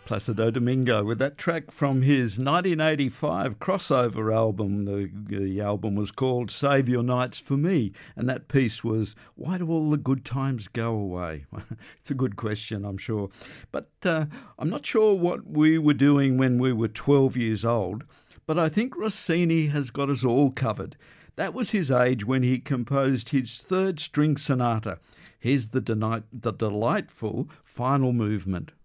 Placido Domingo with that track from his 1985 crossover album. The album was called Save Your Nights for Me, and that piece was Why Do All the Good Times Go Away? It's a good question, I'm sure. But I'm not sure what we were doing when we were 12 years old, but I think Rossini has got us all covered. That was his age when he composed his third string sonata. Here's the delightful final movement.